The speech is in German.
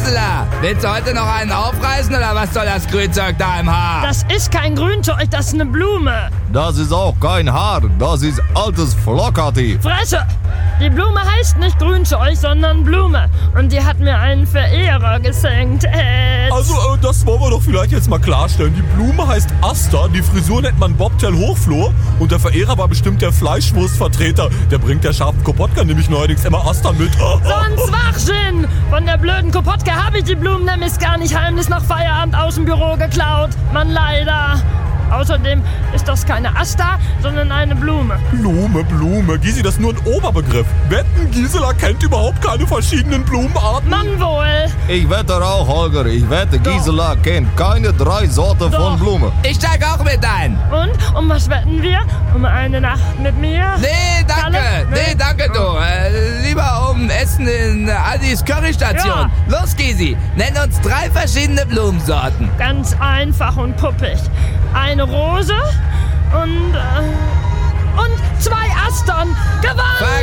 Gisela, willst du heute noch einen aufreißen oder was soll das Grünzeug da im Haar? Das ist kein Grünzeug, das ist eine Blume. Das ist auch kein Haar, das ist altes Flockerti. Fresse! Die Blume heißt nicht Grünzeug, sondern Blume. Und die hat mir einen Verehrer geschenkt. Also, das wollen wir doch vielleicht jetzt mal klarstellen. Die Blume heißt Asta, die Frisur nennt man Bobtail Hochflor und der Verehrer war bestimmt der Fleischwurstvertreter. Der bringt der scharfen Kopotka nämlich neuerdings immer Asta mit. So ein Schwachsinn! Von der blöden Kopotka habe ich die Blumen nämlich gar nicht heimlich nach Feierabend aus dem Büro geklaut. Mann, leider. Außerdem ist das keine Asta, sondern eine Blume. Blume. Gysi, das ist nur ein Oberbegriff. Wetten, Gisela kennt überhaupt keine verschiedenen Blumenarten. Mann wohl. Ich wette auch, Holger, Gisela kennt keine 3 Sorten von Blume. Ich steig auch mit ein. Und? Um was wetten wir? Um eine Nacht mit mir? Nee, danke. Nee, danke, du. Lieber um Essen in Aldis Currystation. Ja. Los, Gysi, nenn uns 3 verschiedene Blumensorten. Ganz einfach und puppig. Eine Rose und 2 Astern. Gewonnen!